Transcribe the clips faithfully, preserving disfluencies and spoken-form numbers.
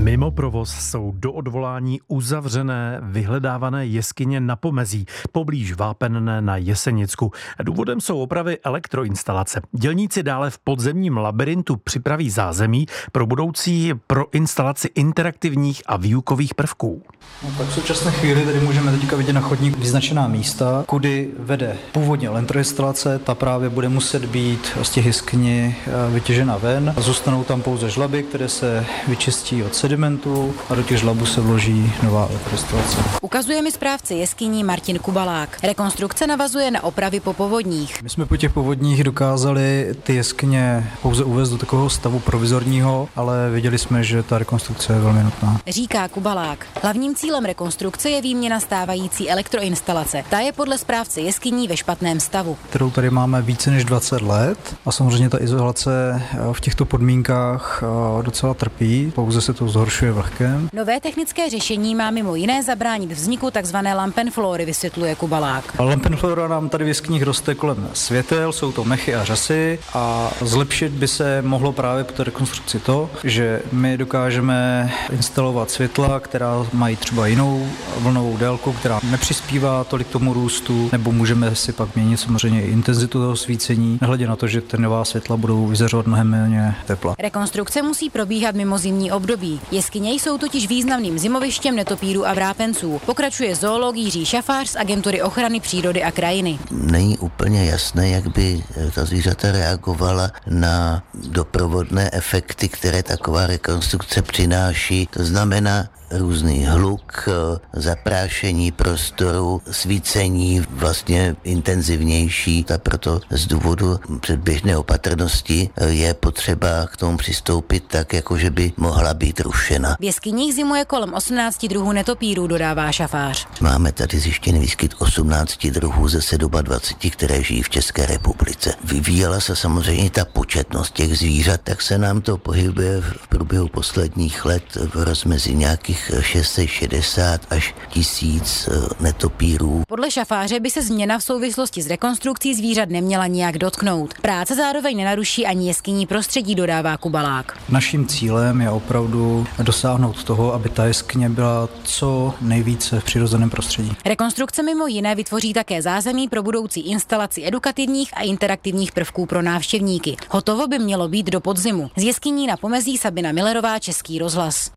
Mimo provoz jsou do odvolání uzavřené vyhledávané jeskyně na Pomezí, poblíž Vápenné na Jesenicku. Důvodem jsou opravy elektroinstalace. Dělníci dále v podzemním labyrintu připraví zázemí pro budoucí pro instalaci interaktivních a výukových prvků. No, tak v současné chvíli tady můžeme teďka vidět na chodník vyznačená místa, kudy vede původně elektroinstalace. Ta právě bude muset být z těch jeskyní vytěžena ven. Zůstanou tam pouze žlaby, které se vyčistí od sedimentu a do těch žlabů se vloží nová elektroinstalace. Ukazuje mi správce jeskyní Martin Kubalák. Rekonstrukce navazuje na opravy po povodních. My jsme po těch povodních dokázali ty jeskyně pouze uvést do takového stavu provizorního, ale viděli jsme, že ta rekonstrukce je velmi nutná. Říká Kubalák. Hlavním cílem rekonstrukce je výměna stávající elektroinstalace. Ta je podle správce jeskyní ve špatném stavu. Kterou tady máme více než dvacet let a samozřejmě ta izolace v těchto podmínkách docela trpí, pouze se to zhoršuje vlhkem. Nové technické řešení má mimo jiné zabránit vzniku tzv. Lampenflory, vysvětluje Kubalák. Lampenflora nám tady v jeskyních roste kolem světel, jsou to mechy a řasy a zlepšit by se mohlo právě po té rekonstrukci to, že my dokážeme instalovat světla, která mají třeba jinou vlnovou délku, která nepřispívá tolik tomu růstu, nebo můžeme si pak měnit samozřejmě i intenzitu toho svícení, nehledě na to, že ty nová světla budou vyzařovat mnohem méně tepla. Rekonstrukce musí probíhat mimo zimní období. Jeskyně jsou totiž významným zimovištěm netopírů a vrápenců. Pokračuje zoolog Jiří Šafář z Agentury ochrany přírody a krajiny. Není úplně jasné, jak by ta zvířata reagovala na doprovodné efekty, které taková rekonstrukce přináší. To znamená různý hluk, zaprášení prostoru, svícení vlastně intenzivnější. A proto z důvodu předběžné opatrnosti je potřeba k tomu přistoupit tak, jako že by mohla být rušena. V jeskyních zimuje kolem osmnácti druhů netopírů, dodává Šafář. Máme tady zjištěný výskyt osmnácti druhů ze dvaceti sedmi, které žijí v České republice. Vyvíjela se samozřejmě ta početnost těch zvířat, tak se nám to pohybuje v průběhu posledních let v rozmezí nějakých šest set šedesát až tisíc netopírů. Podle Šafáře by se změna v souvislosti s rekonstrukcí zvířat neměla nijak dotknout. Práce zároveň nenaruší ani jeskyní prostředí, dodává Kubalák. Naším cílem je opravdu dosáhnout toho, aby ta jeskyně byla co nejvíce v přirozeném prostředí. Rekonstrukce mimo jiné vytvoří také zázemí pro budoucí instalaci edukativních a interaktivních prvků pro návštěvníky. Hotovo by mělo být do podzimu. Z jeskyní na Pomezí Sabina Millerová, Český rozhlas.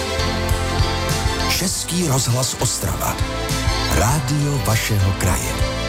Český rozhlas Ostrava. Rádio vašeho kraje.